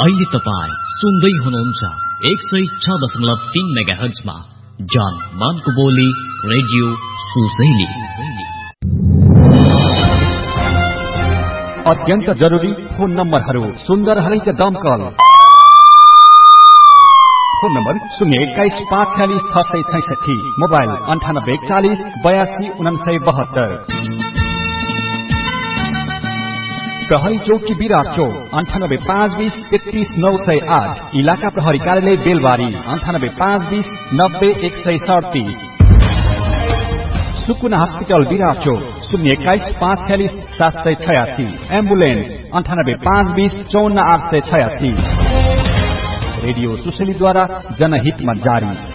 अहिले तपाईँ सुन्दै हुनुहुन्छ 106.3 मेगाहर्जमा जान मानको बोली रेडियो सुशैली। अत्यन्त जरुरी फोन नम्बरहरू सुन्दर हरैच दमकल। Phone number 021-546-666, mobile 9840-82-972। प्रहरी चौकी विराट चौक 98-520-33-908, इलाका प्रहरी कार्यालय बेलबारी 98-520-90-137। सुकुना हस्पिटल विराट चौक 021-546-786, एम्बुलेन्स 98-520-54-886। रेडियो सुशैलीद्वारा जनहितमा जारी।